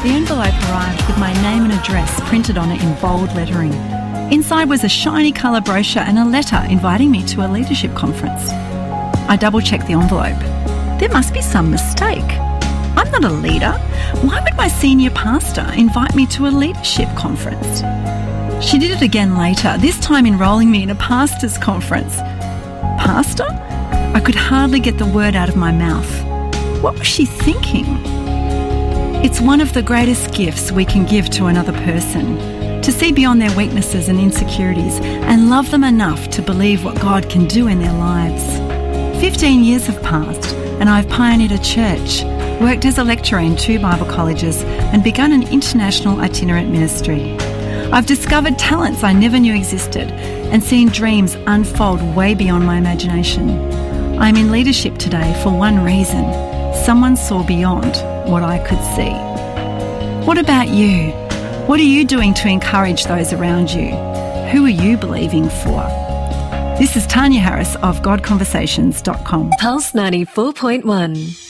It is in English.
The envelope arrived with my name and address printed on it in bold lettering. Inside was a shiny colour brochure and a letter inviting me to a leadership conference. I double-checked the envelope. There must be some mistake. I'm not a leader. Why would my senior pastor invite me to a leadership conference? She did it again later, this time enrolling me in a pastor's conference. Pastor? I could hardly get the word out of my mouth. What was she thinking? It's one of the greatest gifts we can give to another person, to see beyond their weaknesses and insecurities and love them enough to believe what God can do in their lives. 15 years have passed and I've pioneered a church, worked as a lecturer in 2 Bible colleges and begun an international itinerant ministry. I've discovered talents I never knew existed and seen dreams unfold way beyond my imagination. I'm in leadership today for one reason. Someone saw beyond what I could see. What about you? What are you doing to encourage those around you? Who are you believing for? This is Tanya Harris of GodConversations.com. Pulse 94.1.